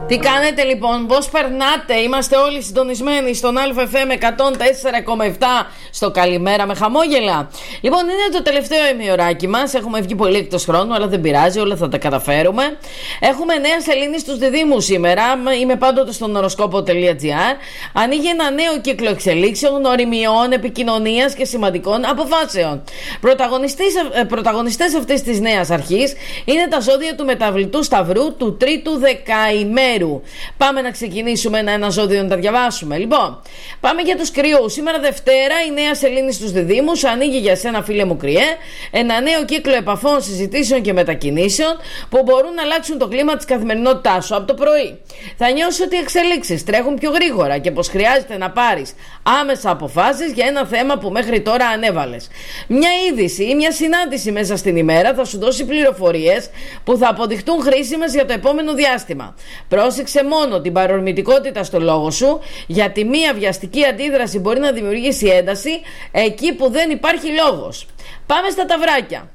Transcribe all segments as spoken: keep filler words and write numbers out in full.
Τι κάνετε λοιπόν, πώς περνάτε? Είμαστε όλοι συντονισμένοι στον ΑΕΦ εκατόν τέσσερα κόμμα επτά στο Καλημέρα με χαμόγελα. Λοιπόν, είναι το τελευταίο ημιωράκι μας. Έχουμε βγει πολύ εκτός χρόνου, αλλά δεν πειράζει, όλα θα τα καταφέρουμε. Έχουμε νέα σελήνη στους διδύμους σήμερα. Είμαι πάντοτε στον οροσκόπο.gr. Ανοίγει ένα νέο κύκλο εξελίξεων, οριμιών, επικοινωνίας και σημαντικών αποφάσεων. Πρωταγωνιστές, πρωταγωνιστές αυτής της νέας αρχής είναι τα ζώδια του μεταβλητού Σταυρού του τρίτου δεκαημέρου. Πάμε να ξεκινήσουμε ένα-ένα ζώδιο να τα διαβάσουμε. Λοιπόν, πάμε για τους κρυούς. Σήμερα Δευτέρα η νέα σελήνη στους διδύμους ανοίγει για σένα, φίλε μου κρυέ, ένα νέο κύκλο επαφών, συζητήσεων και μετακινήσεων που μπορούν να αλλάξουν το κλίμα της καθημερινότητάς σου από το πρωί. Θα νιώσεις ότι οι εξελίξεις τρέχουν πιο γρήγορα και πως χρειάζεται να πάρεις άμεσα αποφάσεις για ένα θέμα που μέχρι τώρα ανέβαλες. Μια είδηση ή μια συνάντηση μέσα στην ημέρα θα σου δώσει πληροφορίες που θα αποδειχτούν χρήσιμες για το επόμενο διάστημα. Πρόσεξε μόνο την παρορμητικότητα στο λόγο σου, γιατί μία βιαστική αντίδραση μπορεί να δημιουργήσει ένταση εκεί που δεν υπάρχει λόγος. Πάμε στα ταυράκια.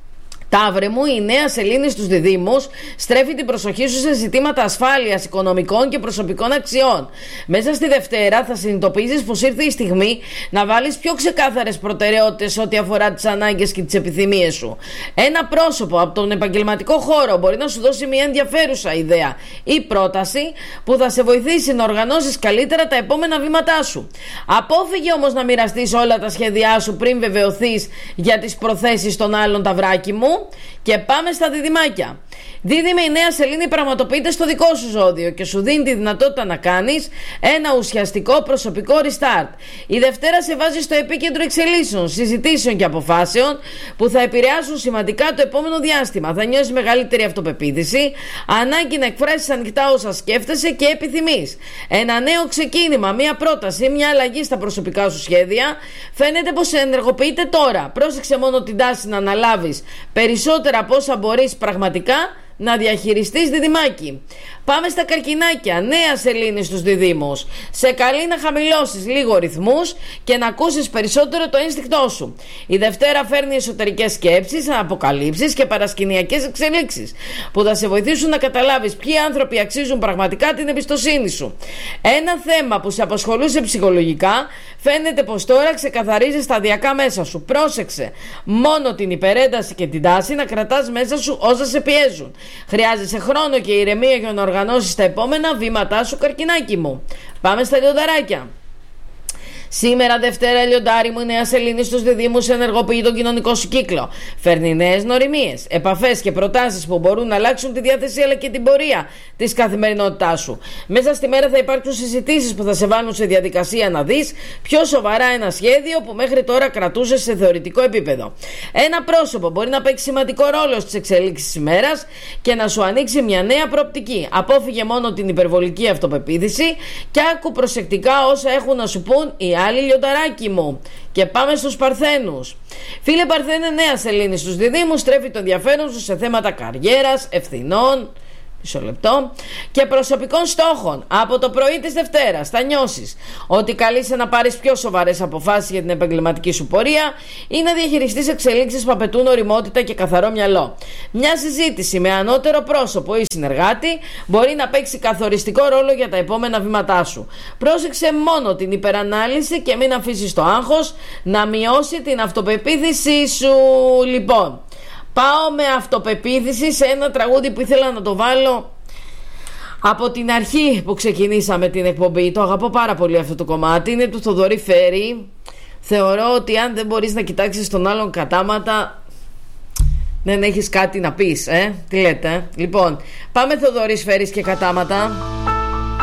Ταύρε μου, η νέα σελήνη στους διδύμους στρέφει την προσοχή σου σε ζητήματα ασφάλειας, οικονομικών και προσωπικών αξιών. Μέσα στη Δευτέρα θα συνειδητοποιήσεις πως ήρθε η στιγμή να βάλεις πιο ξεκάθαρες προτεραιότητες ό,τι αφορά τις ανάγκες και τις επιθυμίες σου. Ένα πρόσωπο από τον επαγγελματικό χώρο μπορεί να σου δώσει μια ενδιαφέρουσα ιδέα ή πρόταση που θα σε βοηθήσει να οργανώσεις καλύτερα τα επόμενα βήματά σου. Απόφυγε όμως να μοιραστείς όλα τα σχέδιά σου πριν βεβαιωθείς για τις προθέσεις των άλλων, ταυράκι μου. Και πάμε στα διδυμάκια. Δίδυμη, η νέα σελήνη πραγματοποιείται στο δικό σου ζώδιο και σου δίνει τη δυνατότητα να κάνεις ένα ουσιαστικό προσωπικό restart. Η Δευτέρα σε βάζει στο επίκεντρο εξελίσεων, συζητήσεων και αποφάσεων που θα επηρεάσουν σημαντικά το επόμενο διάστημα. Θα νιώσεις μεγαλύτερη αυτοπεποίθηση, ανάγκη να εκφράσεις ανοιχτά όσα σκέφτεσαι και επιθυμείς. Ένα νέο ξεκίνημα, μια πρόταση, μια αλλαγή στα προσωπικά σου σχέδια φαίνεται πως ενεργοποιείται τώρα. Πρόσεξε μόνο την τάση να αναλάβεις περισσότερα από όσα μπορείς πραγματικά να διαχειριστείς, διδυμάκι. Πάμε στα καρκινάκια. Νέα σελήνη στους διδύμους. Σε καλεί να χαμηλώσεις λίγο ρυθμούς και να ακούσεις περισσότερο το ένστικτό σου. Η Δευτέρα φέρνει εσωτερικές σκέψεις, αποκαλύψεις και παρασκηνιακές εξελίξεις που θα σε βοηθήσουν να καταλάβεις ποιοι άνθρωποι αξίζουν πραγματικά την εμπιστοσύνη σου. Ένα θέμα που σε απασχολούσε ψυχολογικά φαίνεται πως τώρα ξεκαθαρίζει σταδιακά μέσα σου. Πρόσεξε μόνο την υπερένταση και την τάση να κρατάς μέσα σου όσα σε πιέζουν. Χρειάζεσαι χρόνο και ηρεμία για να οργανώσεις τα επόμενα βήματά σου, καρκινάκι μου. Πάμε στα λιονταράκια. Σήμερα Δευτέρα, λιοντάρι μου, η νέα σελήνη στους διδύμους ενεργοποιεί τον κοινωνικό σου κύκλο. Φέρνει νέες νοημίες, επαφές και προτάσεις που μπορούν να αλλάξουν τη διάθεση αλλά και την πορεία της καθημερινότητάς σου. Μέσα στη μέρα θα υπάρξουν συζητήσεις που θα σε βάλουν σε διαδικασία να δεις πιο σοβαρά ένα σχέδιο που μέχρι τώρα κρατούσες σε θεωρητικό επίπεδο. Ένα πρόσωπο μπορεί να παίξει σημαντικό ρόλο στις εξελίξεις της ημέρας και να σου ανοίξει μια νέα προοπτική. Απόφυγε μόνο την υπερβολική αυτοπεποίθηση και άκου προσεκτικά όσα έχουν να σου πούν οι άλλοι, λιονταράκι μου. Και πάμε στους Παρθένους. Φίλε Παρθένε, νέα σελήνη στους διδύμους στρέφει το ενδιαφέρον σου σε θέματα καριέρας, ευθυνών, μισό λεπτό, και προσωπικών στόχων. Από το πρωί της Δευτέρας θα νιώσεις ότι καλείσαι να πάρεις πιο σοβαρές αποφάσεις για την επαγγελματική σου πορεία ή να διαχειριστείς εξελίξεις που απαιτούν ωριμότητα και καθαρό μυαλό. Μια συζήτηση με ανώτερο πρόσωπο ή συνεργάτη μπορεί να παίξει καθοριστικό ρόλο για τα επόμενα βήματά σου. Πρόσεξε μόνο την υπερανάλυση και μην αφήσεις το άγχος να μειώσει την αυτοπεποίθησή σου. Λοιπόν, πάω με αυτοπεποίθηση σε ένα τραγούδι που ήθελα να το βάλω από την αρχή που ξεκινήσαμε την εκπομπή. Το αγαπώ πάρα πολύ αυτό το κομμάτι. Είναι του Θοδωρή Φέρη. Θεωρώ ότι αν δεν μπορείς να κοιτάξεις τον άλλον κατάματα, δεν έχεις κάτι να πεις, ε? Τι λέτε, ε? Λοιπόν, πάμε Θοδωρής Φέρης και κατάματα.